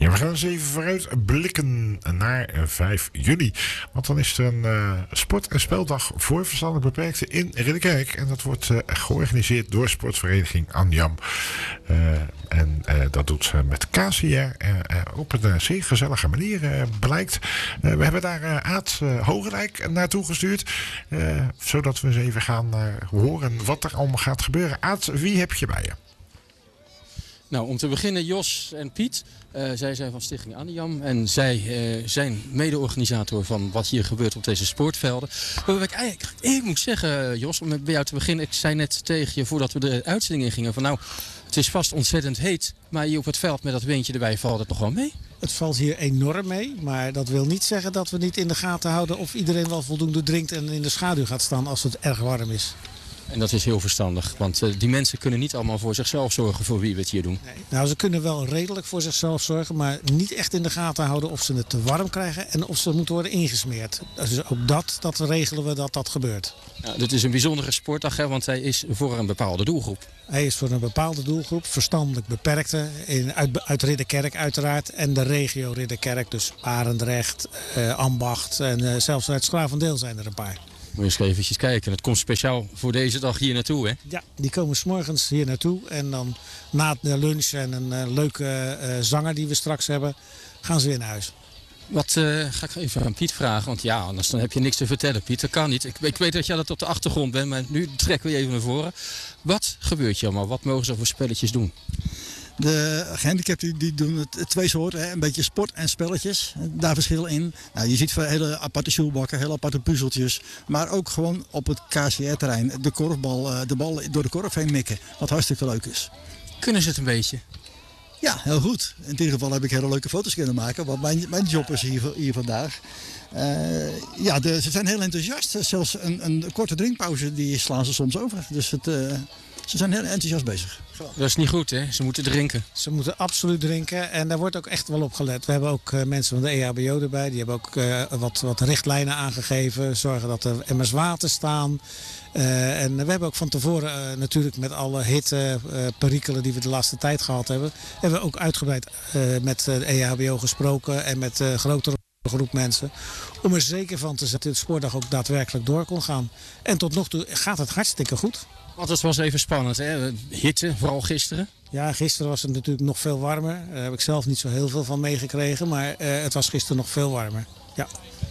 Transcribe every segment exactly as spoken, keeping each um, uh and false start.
Ja, we gaan eens even vooruit blikken naar vijf juli. Want dan is er een uh, sport- en speldag voor verstandelijk beperkten in Ridderkerk. En dat wordt uh, georganiseerd door sportvereniging Anjam. Uh, en uh, dat doet ze met K C R uh, uh, op een uh, zeer gezellige manier, uh, blijkt. Uh, we hebben daar uh, Aad uh, Hogerijk naartoe gestuurd. Uh, zodat we eens even gaan uh, horen wat er allemaal gaat gebeuren. Aad, wie heb je bij je? Nou, om te beginnen Jos en Piet. Uh, zij zijn van Stichting Anjam en zij uh, zijn mede-organisator van wat hier gebeurt op deze sportvelden. Maar ik, eigenlijk, ik moet zeggen, Jos, om bij jou te beginnen. Ik zei net tegen je voordat we de uitzending in gingen van nou, het is vast ontzettend heet. Maar hier op het veld met dat windje erbij valt het nog wel mee? Het valt hier enorm mee, maar dat wil niet zeggen dat we niet in de gaten houden of iedereen wel voldoende drinkt en in de schaduw gaat staan als het erg warm is. En dat is heel verstandig, want uh, die mensen kunnen niet allemaal voor zichzelf zorgen voor wie we het hier doen. Nee. Nou, ze kunnen wel redelijk voor zichzelf zorgen, maar niet echt in de gaten houden of ze het te warm krijgen en of ze moeten worden ingesmeerd. Dus ook dat, dat regelen we dat dat gebeurt. Ja, dit is een bijzondere sportdag, hè, want hij is voor een bepaalde doelgroep. Hij is voor een bepaalde doelgroep, verstandelijk beperkte, in, uit, uit Ridderkerk uiteraard en de regio Ridderkerk, dus Arendrecht, uh, Ambacht en uh, zelfs uit Schravendeel zijn er een paar. Moet je eens eventjes kijken. Het komt speciaal voor deze dag hier naartoe, hè? Ja, die komen 's morgens hier naartoe. En dan na de lunch en een uh, leuke uh, zanger die we straks hebben, gaan ze weer naar huis. Wat uh, ga ik even aan Piet vragen? Want ja, anders dan heb je niks te vertellen, Piet. Dat kan niet. Ik, ik weet dat jij dat op de achtergrond bent, maar nu trekken we je even naar voren. Wat gebeurt hier allemaal? Wat mogen ze voor spelletjes doen? De gehandicapten die doen het twee soorten, hè? Een beetje sport en spelletjes. Daar verschil in. Nou, je ziet hele aparte sjoelbakken, hele aparte puzzeltjes. Maar ook gewoon op het K C R-terrein de korfbal, de bal door de korf heen mikken. Wat hartstikke leuk is. Kunnen ze het een beetje? Ja, heel goed. In ieder geval heb ik hele leuke foto's kunnen maken. Want mijn, mijn job is hier, hier vandaag. Uh, ja, de, ze zijn heel enthousiast. Zelfs een, een korte drinkpauze die slaan ze soms over. Dus het... Uh, Ze zijn heel enthousiast bezig. Dat is niet goed, hè? Ze moeten drinken. Ze moeten absoluut drinken en daar wordt ook echt wel op gelet. We hebben ook uh, mensen van de E H B O erbij. Die hebben ook uh, wat, wat richtlijnen aangegeven. Zorgen dat er emmers water staan. Uh, en we hebben ook van tevoren uh, natuurlijk met alle hitte, uh, perikelen die we de laatste tijd gehad hebben. Hebben we ook uitgebreid uh, met de E H B O gesproken en met uh, grotere groep mensen. Om er zeker van te zijn dat de sportdag ook daadwerkelijk door kon gaan. En tot nog toe gaat het hartstikke goed. Want het was even spannend, hè? Hitte, vooral gisteren. Ja, gisteren was het natuurlijk nog veel warmer. Daar heb ik zelf niet zo heel veel van meegekregen. Maar uh, het was gisteren nog veel warmer. Ja.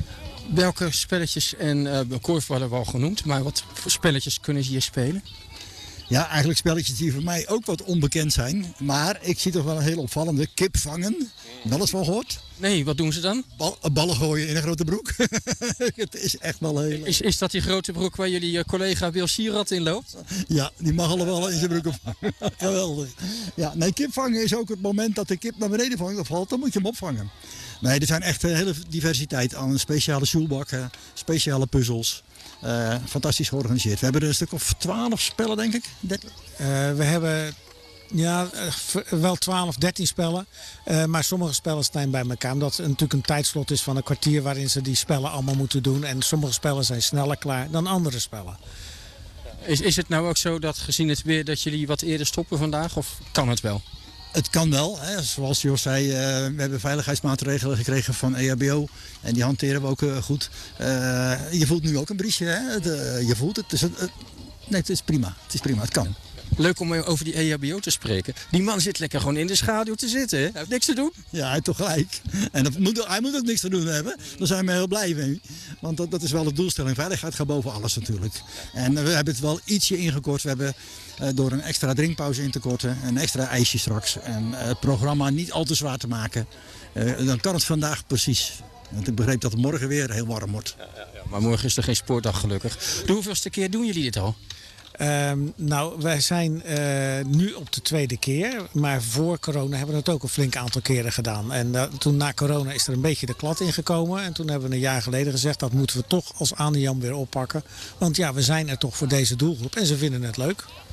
Welke spelletjes en uh, korfballen hebben we al genoemd. Maar wat voor spelletjes kunnen ze hier spelen? Ja, eigenlijk spelletjes die voor mij ook wat onbekend zijn. Maar ik zie toch wel een heel opvallende. Kip vangen. Wel eens van gehoord? Nee, wat doen ze dan? Bal, ballen gooien in een grote broek. Het is echt wel heel... Is, is dat die grote broek waar jullie uh, collega Wil Sierat in loopt? Ja, die mag allemaal in zijn broek opvangen. Geweldig. Ja, nee, kip vangen is ook het moment dat de kip naar beneden vangt, valt. Dan moet je hem opvangen. Nee, er zijn echt een hele diversiteit aan speciale sjoelbakken, speciale puzzels. Uh, fantastisch georganiseerd. We hebben er een stuk of twaalf spellen, denk ik. Uh, we hebben ja, wel twaalf, dertien spellen. Uh, maar sommige spellen staan bij elkaar. Omdat het natuurlijk een tijdslot is van een kwartier waarin ze die spellen allemaal moeten doen. En sommige spellen zijn sneller klaar dan andere spellen. Is, is het nou ook zo dat gezien het weer dat jullie wat eerder stoppen vandaag? Of kan het wel? Het kan wel. Hè. Zoals Jos zei, uh, we hebben veiligheidsmaatregelen gekregen van E H B O. En die hanteren we ook uh, goed. Uh, je voelt nu ook een briesje. Hè? De, je voelt het. Dus het, het. Nee, het is prima. Het is prima. Het kan. Leuk om over die E H B O te spreken. Die man zit lekker gewoon in de schaduw te zitten. Hè? Hij heeft niks te doen. Ja, hij heeft toch gelijk. En dat moet, hij moet ook niks te doen hebben. Daar zijn we heel blij mee. Want dat, dat is wel de doelstelling. Veiligheid gaat boven alles natuurlijk. En we hebben het wel ietsje ingekort. We hebben uh, door een extra drinkpauze in te korten. Een extra ijsje straks. En uh, het programma niet al te zwaar te maken. Uh, dan kan het vandaag precies. Want ik begreep dat het morgen weer heel warm wordt. Ja, ja, ja. Maar morgen is er geen sportdag gelukkig. De hoeveelste keer doen jullie dit al? Um, nou, wij zijn uh, nu op de tweede keer. Maar voor corona hebben we het ook een flink aantal keren gedaan. En uh, toen na corona is er een beetje de klad ingekomen. En toen hebben we een jaar geleden gezegd, dat moeten we toch als Anjam weer oppakken. Want ja, we zijn er toch voor deze doelgroep. En ze vinden het leuk.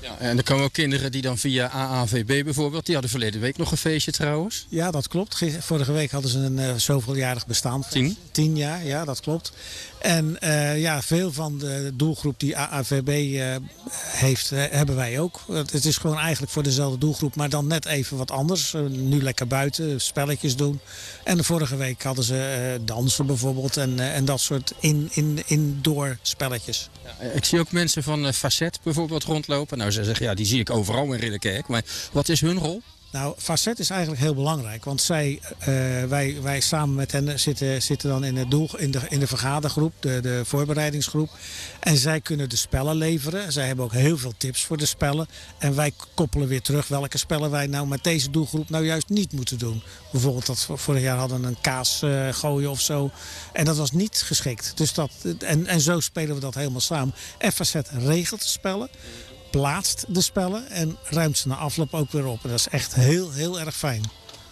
Ja, en er komen ook kinderen die dan via A A V B bijvoorbeeld, die hadden verleden week nog een feestje trouwens. Ja, dat klopt. Ge- Vorige week hadden ze een uh, zoveeljarig bestaan. Tien? Tien jaar, ja, dat klopt. En uh, ja, veel van de doelgroep die A A V B uh, heeft, uh, hebben wij ook. Het is gewoon eigenlijk voor dezelfde doelgroep, maar dan net even wat anders. Uh, nu lekker buiten, spelletjes doen. En de vorige week hadden ze uh, dansen bijvoorbeeld en, uh, en dat soort in, in, indoor spelletjes. Ja, ik zie ook mensen van uh, Facet bijvoorbeeld rondlopen. Nou, ze zeggen, ja, die zie ik overal in Ridderkerk. Maar wat is hun rol? Nou, Facet is eigenlijk heel belangrijk. Want zij, uh, wij, wij samen met hen zitten, zitten dan in, het doel, in, de, in de vergadergroep, de, de voorbereidingsgroep. En zij kunnen de spellen leveren. Zij hebben ook heel veel tips voor de spellen. En wij koppelen weer terug welke spellen wij nou met deze doelgroep nou juist niet moeten doen. Bijvoorbeeld dat we vorig jaar hadden een kaas uh, gooien of zo. En dat was niet geschikt. Dus dat, en, en zo spelen we dat helemaal samen. En Facet regelt de spellen, plaatst de spellen en ruimt ze na afloop ook weer op. En dat is echt heel, heel erg fijn.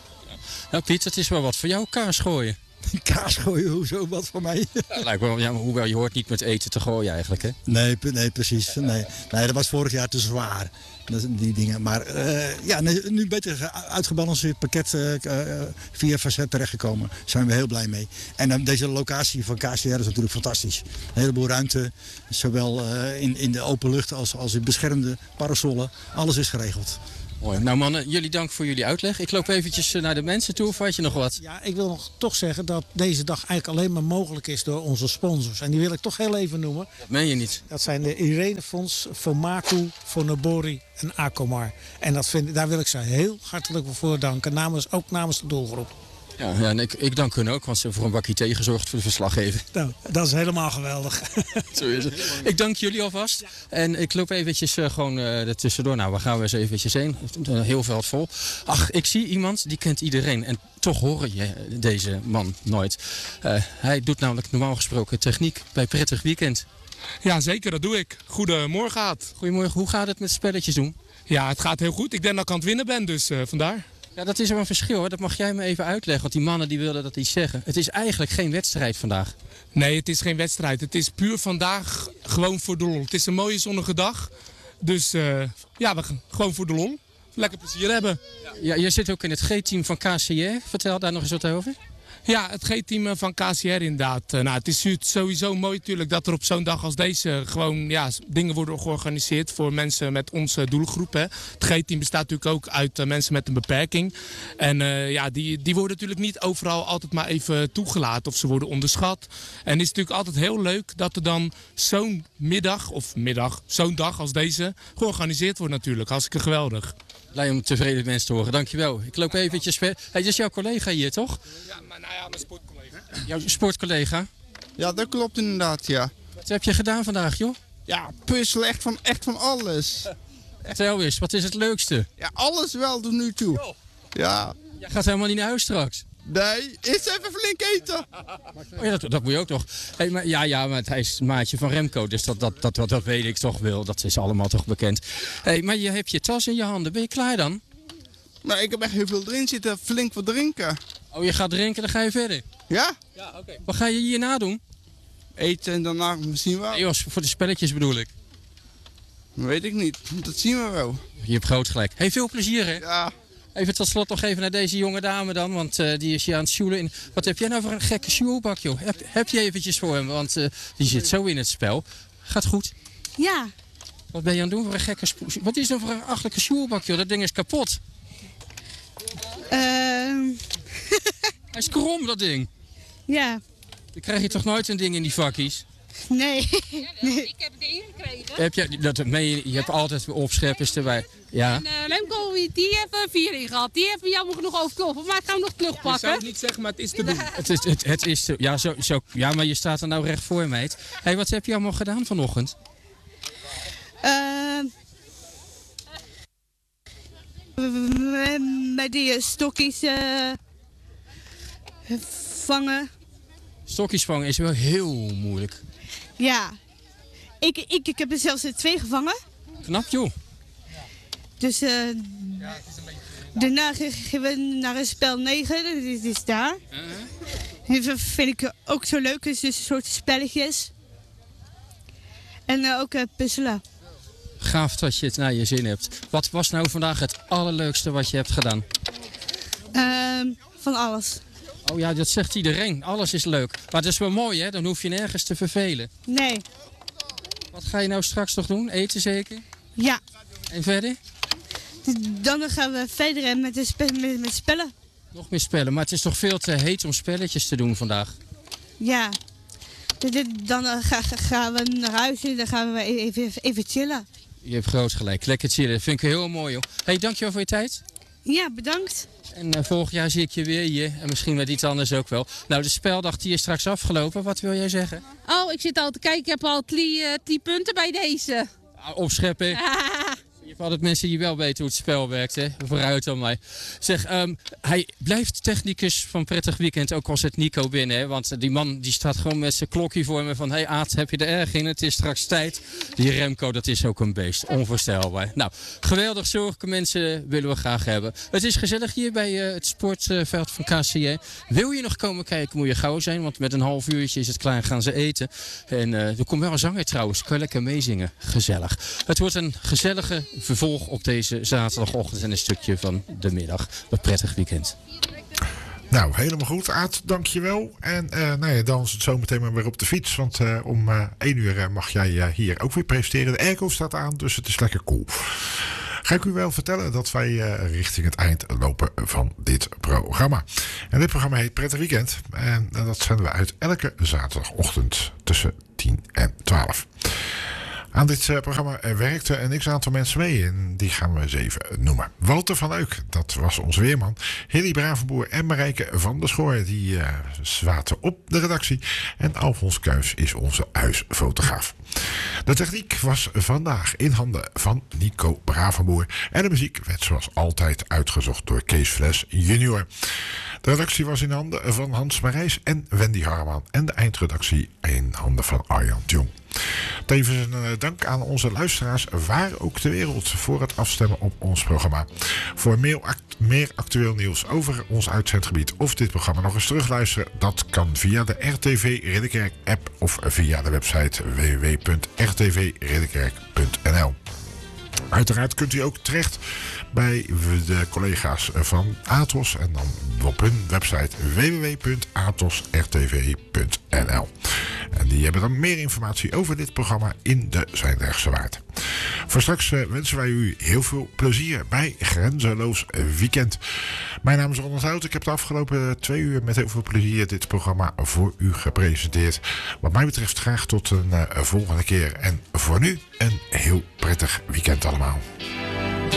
Nou Piet, het is wel wat voor jou, kaas gooien. Kaas gooien, hoezo, wat voor mij? Ja, lijkt wel, ja, maar hoewel je hoort niet met eten te gooien eigenlijk, hè? Nee, nee precies. Nee. nee, dat was vorig jaar te zwaar. Dat, die dingen. Maar uh, ja, nu beter uitgebalanceerd pakket uh, uh, via Facet terechtgekomen. Daar zijn we heel blij mee. En uh, deze locatie van K C R is natuurlijk fantastisch. Een heleboel ruimte, zowel uh, in, in de open lucht als, als in beschermde parasollen. Alles is geregeld. Mooi. Nou mannen, jullie dank voor jullie uitleg. Ik loop eventjes naar de mensen toe, of had je nog wat? Ja, ik wil nog toch zeggen dat deze dag eigenlijk alleen maar mogelijk is door onze sponsors. En die wil ik toch heel even noemen. Dat meen je niet. Dat zijn de Irene Fonds, Fomaku, Fonobori en Acomar. En dat vind, daar wil ik ze heel hartelijk voor danken, namens, ook namens de doelgroep. Ja, ja en ik, ik dank hun ook, want ze hebben voor een bakje thee gezorgd voor de verslaggever. Nou, dat is helemaal geweldig. Zo is het. Ik dank jullie alvast. En ik loop eventjes uh, gewoon uh, er tussendoor. Nou, waar gaan we eens eventjes heen? Uh, heel veld vol. Ach, ik zie iemand, die kent iedereen. En toch hoor je deze man nooit. Uh, hij doet namelijk normaal gesproken techniek bij Prettig Weekend. Ja, zeker, dat doe ik. Goedemorgen, Aad. Goedemorgen, hoe gaat het met spelletjes doen? Ja, het gaat heel goed. Ik denk dat ik aan het winnen ben, dus uh, vandaar. Ja, dat is wel een verschil hoor. Dat mag jij me even uitleggen. Want die mannen die wilden dat iets zeggen. Het is eigenlijk geen wedstrijd vandaag. Nee, het is geen wedstrijd. Het is puur vandaag gewoon voor de lol. Het is een mooie zonnige dag. Dus uh, ja, we gaan gewoon voor de lol. Lekker plezier hebben. Ja, je zit ook in het G-team van K C R. Vertel daar nog eens wat over. Ja, het G-team van K C R inderdaad. Nou, het is sowieso mooi natuurlijk dat er op zo'n dag als deze gewoon ja, dingen worden georganiseerd voor mensen met onze doelgroep. Hè. Het G-team bestaat natuurlijk ook uit uh, mensen met een beperking. En uh, ja, die, die worden natuurlijk niet overal altijd maar even toegelaten of ze worden onderschat. En het is natuurlijk altijd heel leuk dat er dan zo'n middag, of middag, zo'n dag als deze georganiseerd wordt natuurlijk. Hartstikke geweldig. Blij om tevreden mensen te horen, dankjewel. Ik loop eventjes ver. Hey, dit is jouw collega hier, toch? Ja, maar nou ja, mijn sportcollega. Jouw sportcollega? Ja, dat klopt inderdaad, ja. Wat heb je gedaan vandaag, joh? Ja, puzzelen, echt van, echt van alles. Vertel eens, wat is het leukste? Ja, alles wel tot nu toe. Ja. Jij gaat helemaal niet naar huis straks. Nee, eerst even flink eten. Oh ja, dat, dat moet je ook nog. Hey, maar, ja, ja, maar hij is een maatje van Remco, dus dat, dat, dat, dat, dat weet ik toch wel. Dat is allemaal toch bekend. Hey, maar je hebt je tas in je handen. Ben je klaar dan? Nou, ik heb echt heel veel erin zitten, flink wat drinken. Oh, je gaat drinken, dan ga je verder? Ja? Ja, oké. Okay. Wat ga je hierna doen? Eten en daarna misschien wel. Nee, Jos, voor de spelletjes bedoel ik. Weet ik niet, dat zien we wel. Je hebt groot gelijk. Hey, veel plezier hè? Ja. Even tot slot nog even naar deze jonge dame dan, want uh, die is hier aan het sjoelen. In... Wat heb jij nou voor een gekke sjoelbak, joh? Heb, heb je eventjes voor hem, want uh, die zit zo in het spel. Gaat goed? Ja. Wat ben je aan het doen voor een gekke... Wat is dat voor een achtelijke sjoelbak, joh? Dat ding is kapot. Uh... Hij is krom, dat ding. Ja. Dan krijg je toch nooit een ding in die vakkies? Nee. nee. Ik heb het ingekregen. Heb je, dat, nee, je hebt altijd opscheppers erbij. Ja. En uh, Remco, die heeft er vier in gehad. Die heeft jammer genoeg overkloppen. Maar ik ga hem nog terugpakken. Ik zou het niet zeggen, maar het is te doen. Het is, het, het is te, ja, zo, zo, ja, maar je staat er nou recht voor, meid. Hé, hey, wat heb je allemaal gedaan vanochtend? Uh, met die stokjes uh, vangen. Stokjes vangen is wel heel moeilijk. Ja, ik, ik, ik heb er zelfs twee gevangen. Knap joh. Dus uh, daarna gaan we naar een spel negen, dat is daar. Uh-huh. Dat vind ik ook zo leuk, dus een soort spelletjes. En uh, ook uh, puzzelen. gaaf dat je het naar je zin hebt. Wat was nou vandaag het allerleukste wat je hebt gedaan? Ehm, van alles. Oh ja, dat zegt iedereen. Alles is leuk. Maar dat is wel mooi, hè? Dan hoef je nergens te vervelen. Nee. Wat ga je nou straks nog doen? Eten zeker? Ja. En verder? Dan gaan we verder met, de spe met, met spellen. Nog meer spellen. Maar het is toch veel te heet om spelletjes te doen vandaag? Ja. Dan uh, ga, gaan we naar huis en dan gaan we even, even chillen. Je hebt groot gelijk. Lekker chillen. Dat vind ik heel mooi, joh. Hey, dankjewel voor je tijd. Ja, bedankt. En uh, volgend jaar zie ik je weer hier. En misschien met iets anders ook wel. Nou, de speldag die is straks afgelopen. Wat wil jij zeggen? Oh, ik zit al te kijken. Ik heb al drie, uh, drie punten bij deze. Ah, opscheppen. Je hebt altijd mensen die wel weten hoe het spel werkt, hè? Vooruit dan mij. Zeg, um, hij blijft technicus van Prettig Weekend, ook al zit Nico binnen. Hè? Want die man die staat gewoon met zijn klokje voor me van... Hé hey Aad, heb je er erg in? Het is straks tijd. Die Remco, dat is ook een beest. Onvoorstelbaar. Nou, geweldig zulke mensen willen we graag hebben. Het is gezellig hier bij uh, het sportveld van K C J. Wil je nog komen kijken, moet je gauw zijn. Want met een half uurtje is het klaar, gaan ze eten. En uh, er komt wel een zanger trouwens. Kan je lekker meezingen. Gezellig. Het wordt een gezellige vervolg op deze zaterdagochtend en een stukje van de middag. Een prettig weekend. Nou, helemaal goed. Aad, dankjewel. En uh, nou ja, dan is het zo meteen maar weer op de fiets. Want uh, om uh, één uur uh, mag jij uh, hier ook weer presenteren. De airco staat aan, dus het is lekker cool. Ga ik u wel vertellen dat wij uh, richting het eind lopen van dit programma. En dit programma heet Prettig Weekend. En uh, dat zenden we uit elke zaterdagochtend tussen tien en twaalf. Aan dit uh, programma uh, werkte een x-aantal mensen mee en die gaan we eens even noemen. Walter van Euk, dat was onze weerman. Hilly Bravenboer en Marijke van der Schoor, die uh, zaten op de redactie. En Alfons Kuijs is onze huisfotograaf. De techniek was vandaag in handen van Nico Bravenboer. En de muziek werd zoals altijd uitgezocht door Kees Fles junior. De redactie was in handen van Hans Marijs en Wendy Harman. En de eindredactie in handen van Arjan Jong. Tevens een uh, dank aan onze luisteraars waar ook ter wereld voor het afstemmen op ons programma. Voor meer, act- meer actueel nieuws over ons uitzendgebied of dit programma nog eens terugluisteren, dat kan via de R T V Ridderkerk app of via de website w w w punt r t v ridderkerk punt n l. Uiteraard kunt u ook terecht bij de collega's van Atos en dan op hun website w w w punt atos r t v punt n l. En die hebben dan meer informatie over dit programma in de Zwijndrechtse Waard. Voor straks uh, wensen wij u heel veel plezier bij Grenzeloos Weekend. Mijn naam is Ronald Hout. Ik heb de afgelopen twee uur met heel veel plezier dit programma voor u gepresenteerd. Wat mij betreft graag tot een uh, volgende keer. En voor nu een heel prettig weekend allemaal.